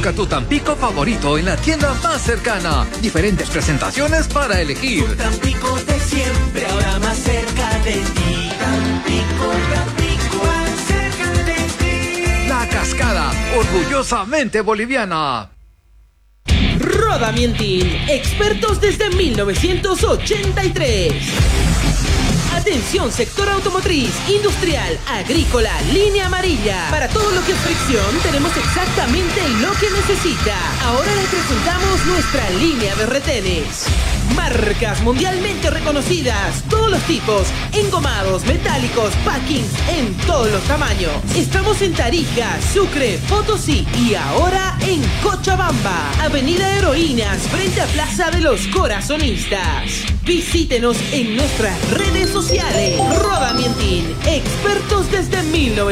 Busca tu Tampico favorito en la tienda más cercana. Diferentes presentaciones para elegir. Tu Tampico de siempre, ahora más cerca de ti. Tampico, más cerca de ti. La Cascada, orgullosamente boliviana. Roda Mientin, expertos desde 1983. Atención, sector automotriz, industrial, agrícola, línea amarilla. Para todo lo que es fricción, tenemos exactamente lo que necesita. Ahora le presentamos nuestra línea de retenes. Marcas mundialmente reconocidas, todos los tipos, engomados, metálicos, packings, en todos los tamaños. Estamos en Tarija, Sucre, Potosí y ahora en Cochabamba. Avenida Heroínas, frente a Plaza de los Corazonistas. Visítenos en nuestras redes sociales. Roda Mientin, expertos desde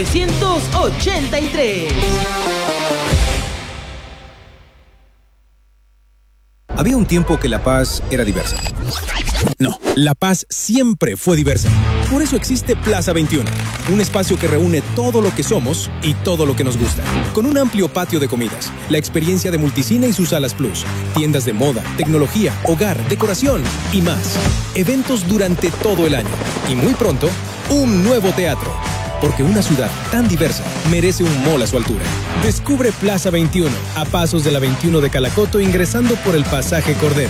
1983. Había un tiempo que La Paz era diversa. No, La Paz siempre fue diversa. Por eso existe Plaza 21, un espacio que reúne todo lo que somos y todo lo que nos gusta. Con un amplio patio de comidas, la experiencia de Multicine y sus salas Plus, tiendas de moda, tecnología, hogar, decoración y más. Eventos durante todo el año. Y muy pronto, un nuevo teatro. Porque una ciudad tan diversa merece un mall a su altura. Descubre Plaza 21, a pasos de la 21 de Calacoto, ingresando por el pasaje Cordero.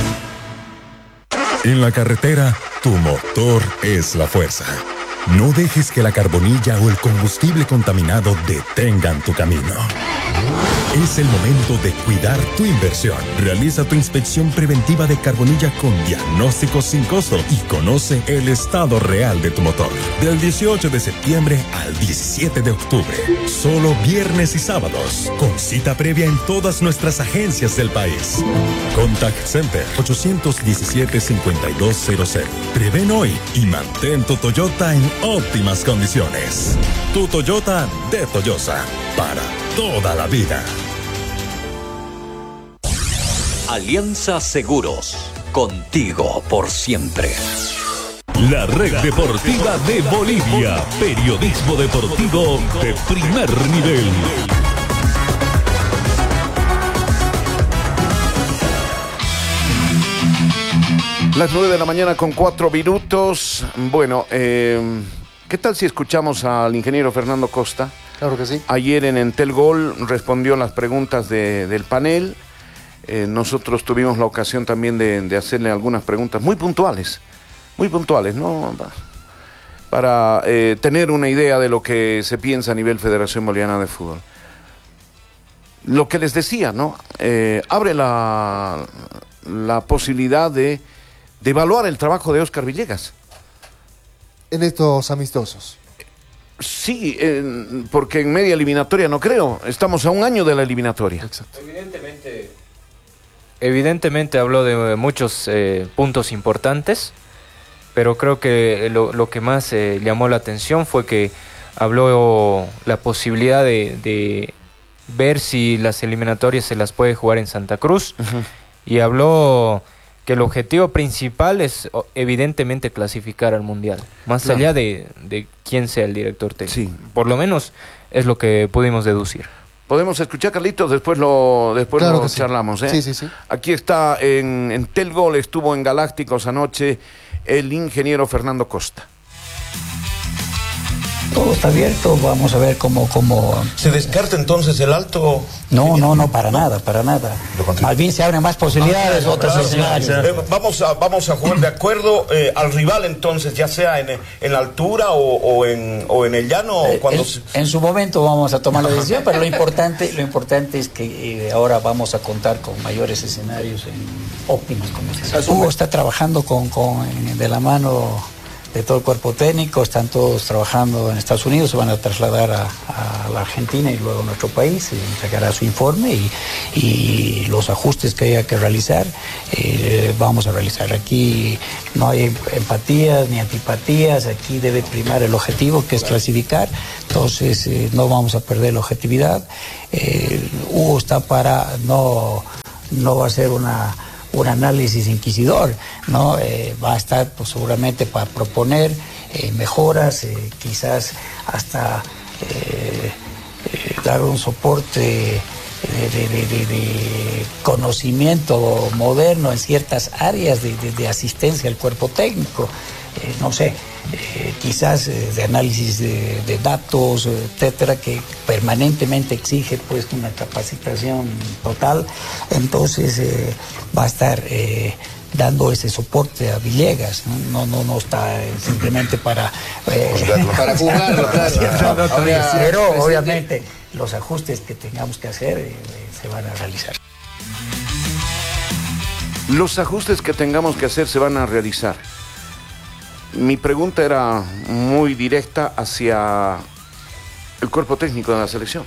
En la carretera, tu motor es la fuerza. No dejes que la carbonilla o el combustible contaminado detengan tu camino. Es el momento de cuidar tu inversión. Realiza tu inspección preventiva de carbonilla con diagnóstico sin costo y conoce el estado real de tu motor. Del 18 de septiembre al 17 de octubre. Solo viernes y sábados. Con cita previa en todas nuestras agencias del país. Contact Center 817-5200. Prevén hoy y mantén tu Toyota en óptimas condiciones. Tu Toyota de Toyosa. Para toda la vida. Alianza Seguros, contigo por siempre. La Red Deportiva de Bolivia, periodismo deportivo de primer nivel. Las 9 de la mañana con 4 minutos. Bueno, ¿qué tal si escuchamos al ingeniero Fernando Costa? Claro que sí. Ayer en Entel Gol respondió las preguntas del panel. Nosotros tuvimos la ocasión también de hacerle algunas preguntas muy puntuales, ¿no? Para tener una idea de lo que se piensa a nivel Federación Boliviana de Fútbol. Lo que les decía, ¿no? Abre la posibilidad de evaluar el trabajo de Óscar Villegas. En estos amistosos. Sí, porque en media eliminatoria no creo. Estamos a un año de la eliminatoria. Exacto. Evidentemente habló de muchos puntos importantes, pero creo que lo que más llamó la atención fue que habló la posibilidad de ver si las eliminatorias se las puede jugar en Santa Cruz. Uh-huh. Y habló que el objetivo principal es evidentemente clasificar al Mundial, más allá de quién sea el director técnico. Sí. Por lo menos es lo que pudimos deducir. ¿Podemos escuchar, Carlitos? Después lo charlamos, ¿eh? Sí. Aquí está en Telgol, estuvo en Galácticos anoche el ingeniero Fernando Costa. Todo está abierto, vamos a ver cómo... ¿Se descarta entonces el Alto? No, para nada. Más bien se abren más posibilidades, otros escenarios. Vamos a jugar de acuerdo al rival entonces, ya sea en la altura o en el llano. En su momento vamos a tomar la decisión, pero lo importante es que ahora vamos a contar con mayores escenarios óptimos. Hugo está trabajando de la mano de todo el cuerpo técnico, están todos trabajando en Estados Unidos, se van a trasladar a la Argentina y luego a nuestro país, y entregará su informe y los ajustes que haya que realizar, vamos a realizar. Aquí no hay empatías ni antipatías, aquí debe primar el objetivo, que es clasificar, entonces no vamos a perder la objetividad. Hugo está no va a ser un análisis inquisidor, ¿no? Va a estar pues, seguramente para proponer mejoras, quizás hasta dar un soporte de conocimiento moderno en ciertas áreas de asistencia al cuerpo técnico, no sé, quizás de análisis de datos, etcétera, que permanentemente exige pues una capacitación total. Entonces va a estar dando ese soporte a Villegas, no está simplemente para jugarlo, claro. Pero obviamente los ajustes que tengamos que hacer se van a realizar. Los ajustes que tengamos que hacer se van a realizar. Mi pregunta era muy directa hacia el cuerpo técnico de la selección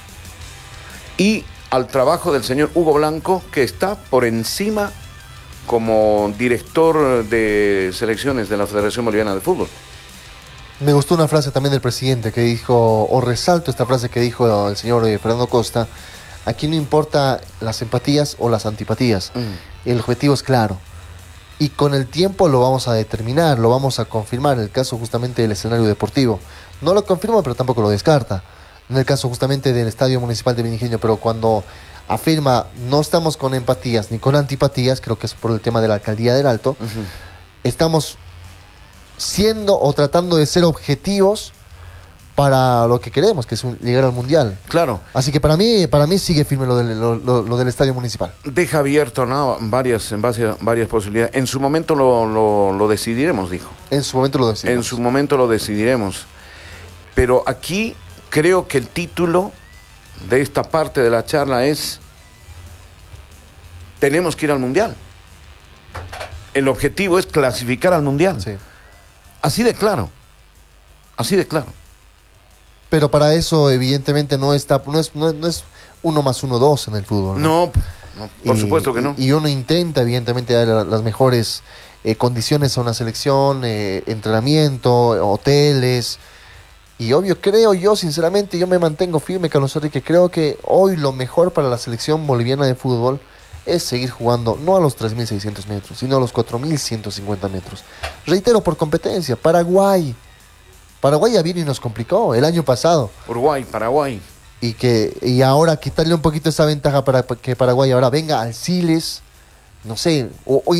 y al trabajo del señor Hugo Blanco, que está por encima como director de selecciones de la Federación Boliviana de Fútbol. Me gustó una frase también del presidente que dijo, o resalto esta frase que dijo el señor Fernando Costa: aquí no importa las empatías o las antipatías, el objetivo es claro. Y con el tiempo lo vamos a determinar, lo vamos a confirmar. En el caso justamente del escenario deportivo, no lo confirma, pero tampoco lo descarta. En el caso justamente del Estadio Municipal de Benigenio, pero cuando afirma no estamos con empatías ni con antipatías, creo que es por el tema de la Alcaldía del Alto, estamos siendo o tratando de ser objetivos para lo que queremos, que es llegar al Mundial. Claro. Así que para mí sigue firme lo del Estadio Municipal. Deja abierto, ¿no?, varias posibilidades. En su momento lo decidiremos, dijo. En su momento lo decidiremos. En su momento lo decidiremos. Pero aquí creo que el título de esta parte de la charla es: tenemos que ir al Mundial. El objetivo es clasificar al Mundial. Sí. Así de claro. Así de claro. Pero para eso, evidentemente, no es 1 más 1, 2 en el fútbol. No, por supuesto que no. Y uno intenta, evidentemente, dar las mejores condiciones a una selección, entrenamiento, hoteles. Y obvio, creo yo, sinceramente, yo me mantengo firme, Carlos Enrique. Creo que hoy lo mejor para la selección boliviana de fútbol es seguir jugando no a los 3.600 metros, sino a los 4.150 metros. Reitero, por competencia, Paraguay ya vino y nos complicó el año pasado. Paraguay. Y ahora quitarle un poquito esa ventaja para que Paraguay ahora venga al Siles, no sé,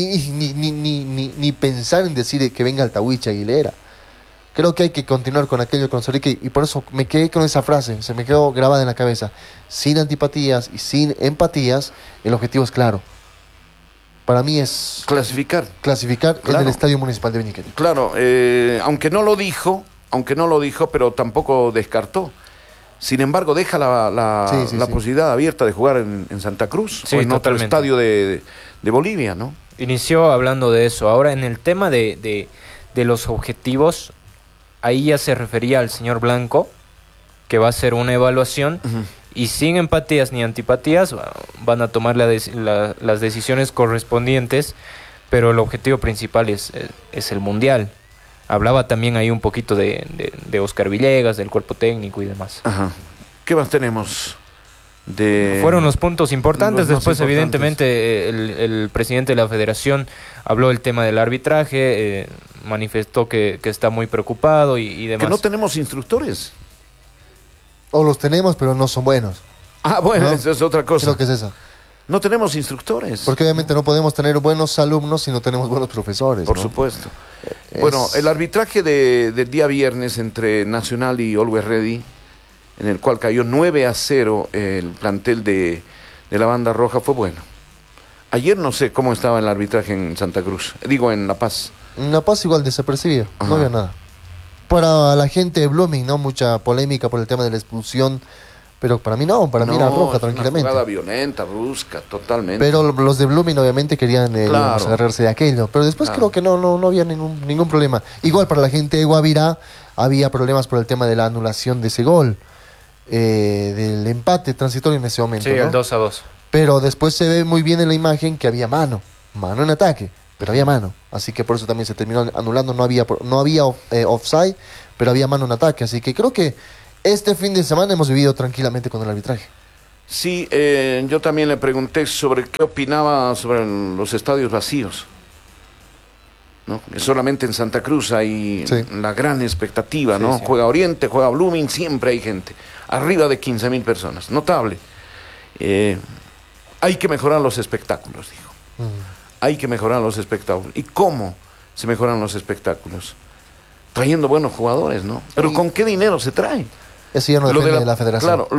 ni pensar en decir que venga al Tahuichi Aguilera. Creo que hay que continuar con aquello con Enrique, y por eso me quedé con esa frase, se me quedó grabada en la cabeza. Sin antipatías y sin empatías, el objetivo es claro. Para mí es clasificar claro, en el Estadio Municipal de Beniquén. Claro, aunque no lo dijo, pero tampoco descartó. Sin embargo, deja la posibilidad abierta de jugar en Santa Cruz, o en otro estadio de Bolivia, ¿no? Inició hablando de eso. Ahora, en el tema de los objetivos, ahí ya se refería al señor Blanco, que va a hacer una evaluación, y sin empatías ni antipatías van a tomar las decisiones correspondientes, pero el objetivo principal es el Mundial. Hablaba también ahí un poquito de Oscar Villegas, del cuerpo técnico y demás. Ajá. ¿Qué más tenemos? Fueron los puntos importantes. Después, evidentemente, el presidente de la federación habló del tema del arbitraje, manifestó que está muy preocupado y demás. Que no tenemos instructores. O los tenemos, pero no son buenos. Ah, bueno, ¿no? Eso es otra cosa. Creo que es eso. No tenemos instructores. Porque obviamente no podemos tener buenos alumnos si no tenemos buenos profesores. Por supuesto. Bueno, el arbitraje del día viernes entre Nacional y Always Ready, en el cual cayó 9-0 el plantel de la banda roja, fue bueno. Ayer no sé cómo estaba el arbitraje en Santa Cruz, en La Paz. En La Paz igual desapercibido, no había nada. Para la gente de Blooming, ¿no? Mucha polémica por el tema de la expulsión, pero para mí no, para mí era roja tranquilamente. Una jugada violenta, brusca, totalmente. Pero los de Blooming obviamente querían agarrarse de aquello, pero después creo que no había ningún problema. Igual para la gente de Guavirá había problemas por el tema de la anulación de ese gol, del empate transitorio en ese momento. Sí, ¿no? El 2-2. Pero después se ve muy bien en la imagen que había mano en ataque, pero había mano, así que por eso también se terminó anulando. No había offside, pero había mano en ataque, así que creo que este fin de semana hemos vivido tranquilamente con el arbitraje. Sí, yo también le pregunté sobre qué opinaba sobre los estadios vacíos, ¿no? Que solamente en Santa Cruz hay la gran expectativa, ¿no? Sí. Juega Oriente, juega Blooming, siempre hay gente, arriba de 15.000 personas, notable. Hay que mejorar los espectáculos, dijo. Hay que mejorar los espectáculos. ¿Y cómo se mejoran los espectáculos? Trayendo buenos jugadores, ¿no? Pero ¿con qué dinero se trae? Eso ya no depende de la federación. Claro,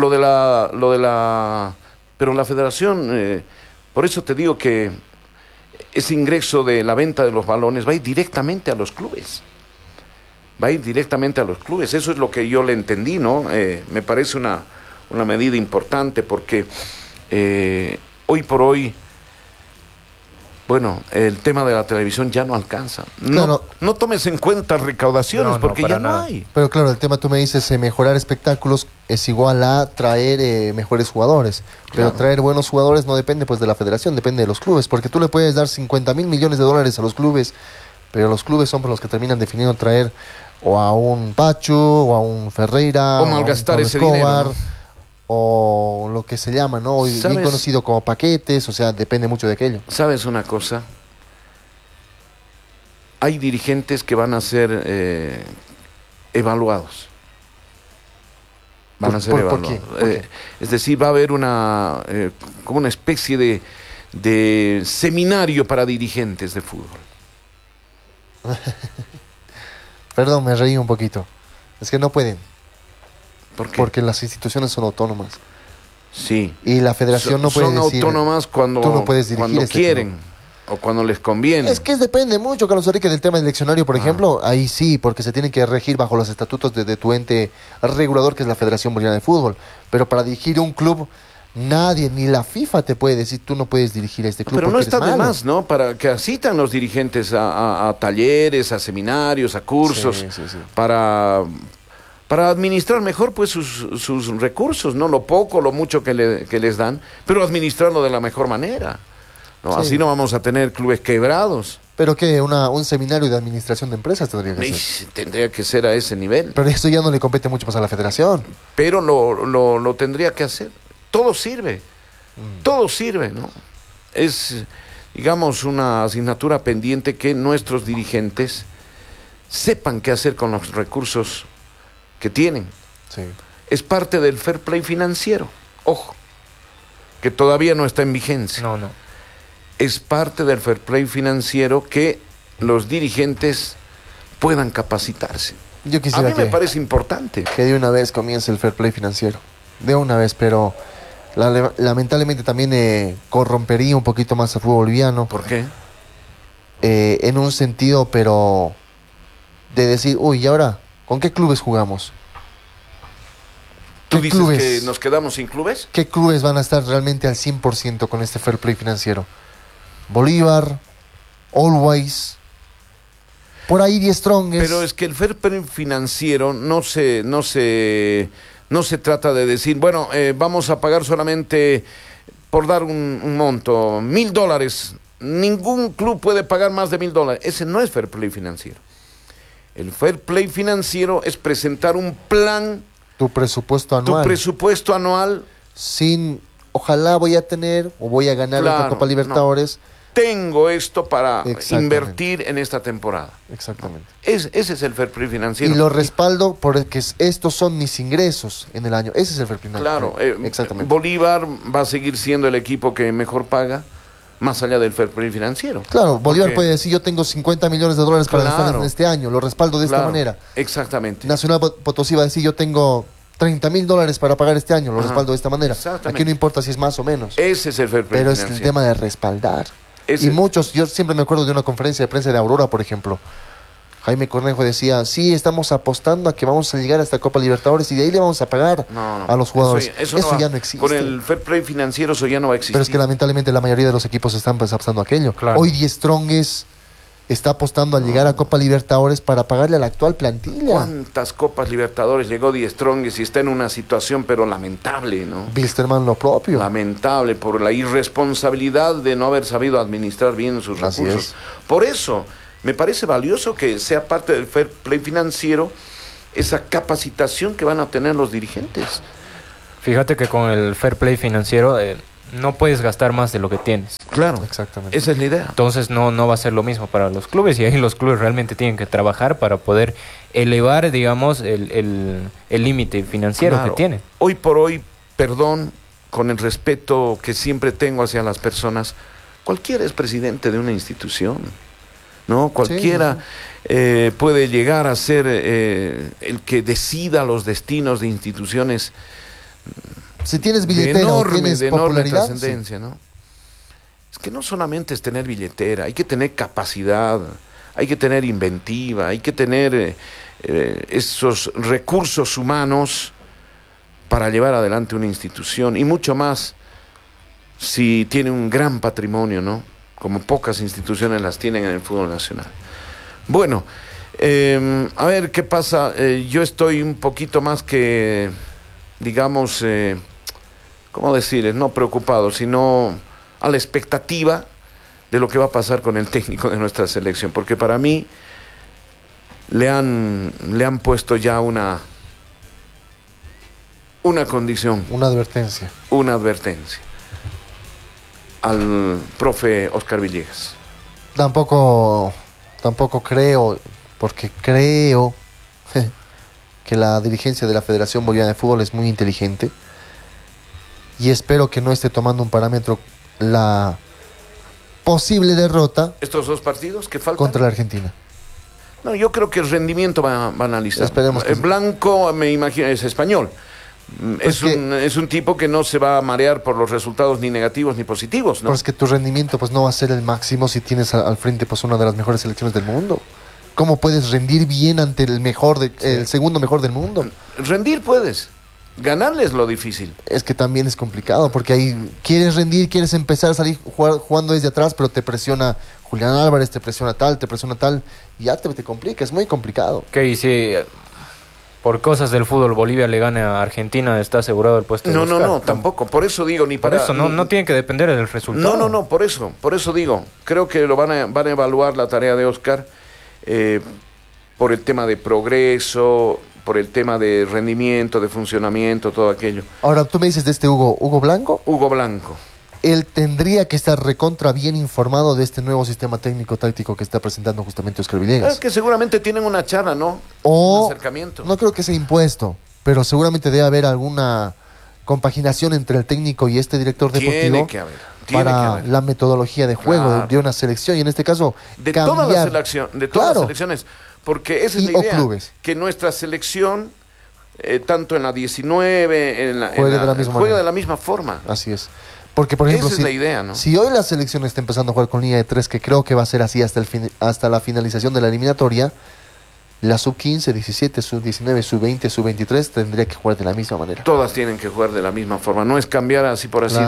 pero la federación, por eso te digo que ese ingreso de la venta de los balones va a ir directamente a los clubes. Va a ir directamente a los clubes. Eso es lo que yo le entendí, ¿no? Me parece una medida importante porque hoy por hoy, bueno, el tema de la televisión ya no alcanza. Claro. No tomes en cuenta recaudaciones porque ya no hay. Pero claro, el tema tú me dices, mejorar espectáculos es igual a traer mejores jugadores. Pero traer buenos jugadores no depende pues de la federación, depende de los clubes. Porque tú le puedes dar 50.000 millones de dólares a los clubes, pero los clubes son los que terminan definiendo traer o a un Pacho, o a un Ferreira, o malgastar ese Escobar, dinero, ¿no? O lo que se llama, ¿no? Hoy bien conocido como paquetes, o sea, depende mucho de aquello. ¿Sabes una cosa? Hay dirigentes que van a ser evaluados. Van a ser evaluados. ¿Por qué? Es decir, va a haber como una especie de seminario para dirigentes de fútbol. Perdón, me reí un poquito. Es que no pueden. ¿Por qué? Porque las instituciones son autónomas. Sí. Y la federación no puede son decir... Son autónomas cuando, tú no puedes dirigir cuando quieren o cuando les conviene. Es que depende mucho, Carlos Enrique, del tema del eleccionario, por ejemplo. Ahí sí, porque se tienen que regir bajo los estatutos de tu ente regulador, que es la Federación Boliviana de Fútbol. Pero para dirigir un club, nadie, ni la FIFA te puede decir, tú no puedes dirigir este club. Pero no está de más, ¿no? Para que asistan los dirigentes a talleres, a seminarios, a cursos, para administrar mejor pues sus recursos, ¿no? Lo poco, lo mucho que les dan, pero administrarlo de la mejor manera, ¿no? Así no vamos a tener clubes quebrados. ¿Pero qué? ¿Un seminario de administración de empresas tendría que ser? Tendría que ser a ese nivel. Pero eso ya no le compete mucho más a la federación. Pero lo tendría que hacer. Todo sirve, ¿no? Es, digamos, una asignatura pendiente que nuestros dirigentes sepan qué hacer con los recursos que tienen. Sí. Es parte del fair play financiero, ojo, que todavía no está en vigencia. No. Es parte del fair play financiero que los dirigentes puedan capacitarse. Yo quisiera a mí me parece importante. Que de una vez comience el fair play financiero. De una vez, pero lamentablemente también corrompería un poquito más al fútbol boliviano. ¿Por qué? En un sentido, pero de decir, uy, ¿y ahora con qué clubes jugamos? ¿Tú dices que nos quedamos sin clubes? ¿Qué clubes van a estar realmente al 100% con este fair play financiero? Bolívar, Always, por ahí 10 Strongest. Pero es que el fair play financiero no se trata de decir, bueno, vamos a pagar solamente, por dar un monto, $1,000. Ningún club puede pagar más de $1,000. Ese no es fair play financiero. El fair play financiero es presentar un plan. Tu presupuesto anual. Sin, ojalá voy a tener o voy a ganar la Copa Libertadores. No. Tengo esto para invertir en esta temporada. Exactamente. Ese es el fair play financiero. Y lo respaldo porque estos son mis ingresos en el año. Ese es el fair play. Claro. Exactamente. Bolívar va a seguir siendo el equipo que mejor paga, más allá del fair play financiero. Claro, Bolívar puede decir, yo tengo $50 millones para gastar en este año, lo respaldo de esta manera. Exactamente. Nacional Potosí va a decir, yo tengo $30,000 para pagar este año, lo respaldo de esta manera. Aquí no importa si es más o menos. Ese es el fair play financiero. Pero es el tema de respaldar. Y muchos, yo siempre me acuerdo de una conferencia de prensa de Aurora, por ejemplo. Jaime Cornejo decía, sí, estamos apostando a que vamos a llegar a esta Copa Libertadores y de ahí le vamos a pagar a los jugadores. Eso ya no existe. Con el fair play financiero eso ya no va a existir. Pero es que lamentablemente la mayoría de los equipos están apostando a aquello. Claro. Hoy 10 Strongest está apostando a llegar a Copa Libertadores para pagarle a la actual plantilla. ¿Cuántas Copas Libertadores llegó 10 Strongest y está en una situación pero lamentable, ¿no? Bilsterman lo propio. Lamentable por la irresponsabilidad de no haber sabido administrar bien sus recursos. Por eso me parece valioso que sea parte del fair play financiero esa capacitación que van a tener los dirigentes. Fíjate que con el fair play financiero no puedes gastar más de lo que tienes. Claro, exactamente. Esa es la idea. Entonces no va a ser lo mismo para los clubes y ahí los clubes realmente tienen que trabajar para poder elevar, digamos, el límite financiero que tienen. Hoy por hoy, perdón, con el respeto que siempre tengo hacia las personas, cualquiera es presidente de una institución, ¿no? Cualquiera puede llegar a ser el que decida los destinos de instituciones. Si tienes billetera o tienes de enorme popularidad, trascendencia, ¿no? Es que no solamente es tener billetera, hay que tener capacidad, hay que tener inventiva, hay que tener esos recursos humanos para llevar adelante una institución, y mucho más si tiene un gran patrimonio, ¿no? Como pocas instituciones las tienen en el fútbol nacional. Bueno, a ver qué pasa. Yo estoy un poquito más que, digamos, ¿cómo decirles? No preocupado, sino a la expectativa de lo que va a pasar con el técnico de nuestra selección, porque para mí le han puesto ya una condición. Una advertencia. Una advertencia al profe Oscar Villegas. Tampoco creo, porque creo que la dirigencia de la Federación Boliviana de Fútbol es muy inteligente, y espero que no esté tomando un parámetro la posible derrota. ¿Estos dos partidos que faltan? Contra la Argentina. No, yo creo que el rendimiento va a analizar. Esperemos que Blanco, me imagino, es español. Pues es un tipo que no se va a marear por los resultados ni negativos ni positivos, ¿no? Pero es que tu rendimiento pues no va a ser el máximo si tienes al frente pues una de las mejores selecciones del mundo. ¿Cómo puedes rendir bien ante el segundo mejor del mundo? Rendir puedes, ganarle es lo difícil. Es que también es complicado, porque ahí quieres rendir, quieres empezar a salir jugando desde atrás, pero te presiona Julián Álvarez, te presiona tal, y ya te complica, es muy complicado. ¿Qué? Y si por cosas del fútbol Bolivia le gane a Argentina, ¿está asegurado el puesto de Oscar? No, tampoco. Por eso digo, ni para... Por eso, no tiene que depender del resultado. No, por eso digo. Creo que lo van a evaluar la tarea de Oscar por el tema de progreso, por el tema de rendimiento, de funcionamiento, todo aquello. Ahora, tú me dices de este Hugo Blanco. Hugo Blanco. Él tendría que estar recontra bien informado de este nuevo sistema técnico-táctico que está presentando justamente Oscar Villegas. Es que seguramente tienen una charla, ¿no? O, un acercamiento. No creo que sea impuesto, pero seguramente debe haber alguna compaginación entre el técnico y este director deportivo. Tiene que haber. La metodología de juego de una selección, y en este caso de todas las selecciones, porque esa es la idea, clubes. Que nuestra selección tanto en la 19 juegue de la misma forma. Así es. Porque, por ejemplo, esa es la idea, ¿no? Si hoy la selección está empezando a jugar con línea de 3, que creo que va a ser así hasta la finalización de la eliminatoria, la sub-15, 17, sub-19, sub-20, sub-23 tendría que jugar de la misma manera. Todas tienen que jugar de la misma forma, no es cambiar así por así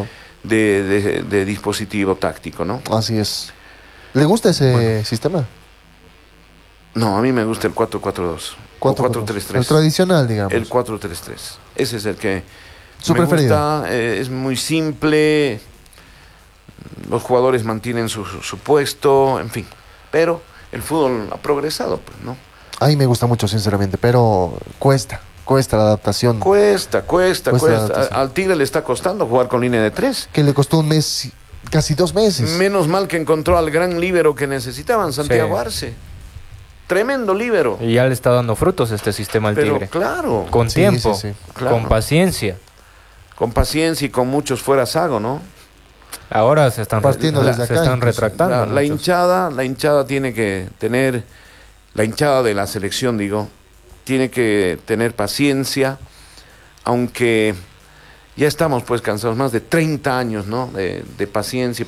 de dispositivo táctico, ¿no? Así es. ¿Le gusta ese sistema? No, a mí me gusta el 4-4-2. 4-3-3. El tradicional, digamos. El 4-3-3. Ese es el que su me preferido. Gusta, es muy simple, los jugadores mantienen su puesto, en fin. Pero el fútbol ha progresado, pues, ¿no? A mí me gusta mucho, sinceramente, pero cuesta la adaptación. Cuesta. Al Tigre le está costando jugar con línea de 3. Que le costó un mes, casi 2 meses. Menos mal que encontró al gran líbero que necesitaban, Santiago Arce. Tremendo líbero. Y ya le está dando frutos este sistema al Tigre. Claro. Con tiempo, claro. Con paciencia. Con paciencia y con muchos fuera Sago, ¿no? Ahora se están retractando. La hinchada tiene que tener, la hinchada de la selección, tiene que tener paciencia, aunque ya estamos pues cansados, más de 30 años, ¿no? De paciencia.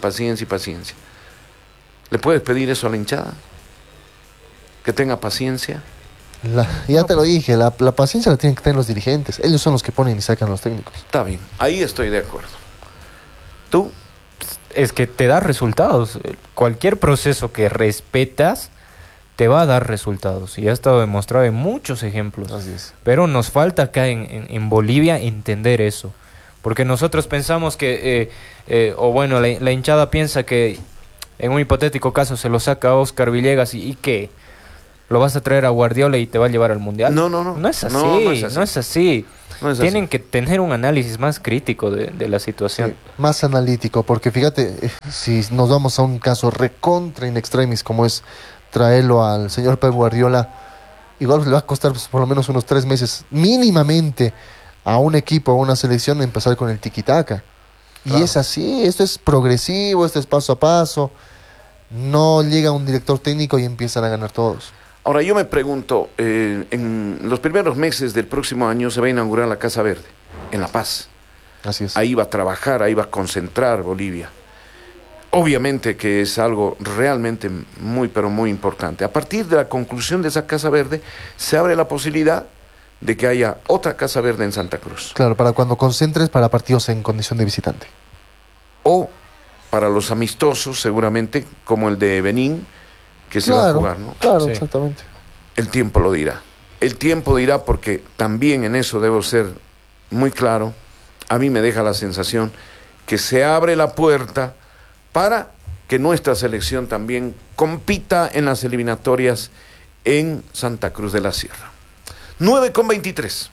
¿Le puedes pedir eso a la hinchada? Que tenga paciencia. Ya te lo dije, la paciencia la tienen que tener los dirigentes. Ellos son los que ponen y sacan a los técnicos. Está bien, ahí estoy de acuerdo. ¿Tú? Es que te da resultados. Cualquier proceso que respetas te va a dar resultados. Y ha estado demostrado en muchos ejemplos. Así es. Pero nos falta acá en Bolivia entender eso. Porque nosotros pensamos que, la hinchada piensa que en un hipotético caso se lo saca a Oscar Villegas y que lo vas a traer a Guardiola y te va a llevar al Mundial. No. No es así. Tienen que tener un análisis más crítico de la situación. Sí, más analítico, porque fíjate, si nos vamos a un caso recontra in extremis como es traerlo al señor Pep Guardiola, igual le va a costar pues, por lo menos unos 3 meses mínimamente a un equipo, a una selección, empezar con el tiki-taka. Claro. Y es así, esto es progresivo, esto es paso a paso. No llega un director técnico y empiezan a ganar todos. Ahora yo me pregunto, en los primeros meses del próximo año se va a inaugurar la Casa Verde, en La Paz. Así es. Ahí va a trabajar, ahí va a concentrar Bolivia. Obviamente que es algo realmente muy, pero muy importante. A partir de la conclusión de esa Casa Verde, se abre la posibilidad de que haya otra Casa Verde en Santa Cruz. Claro, para cuando concentres para partidos en condición de visitante. O para los amistosos, seguramente, como el de Benín, que se va a jugar, ¿no? Claro, sí. Exactamente. El tiempo lo dirá. El tiempo dirá, porque también en eso debo ser muy claro. A mí me deja la sensación que se abre la puerta para que nuestra selección también compita en las eliminatorias en Santa Cruz de la Sierra. 9:23.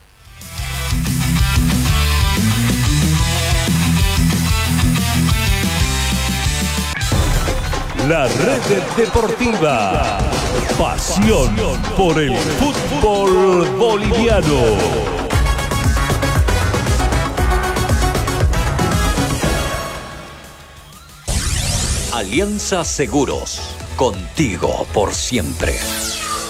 La red deportiva. Pasión por el fútbol boliviano. Alianza Seguros, contigo por siempre.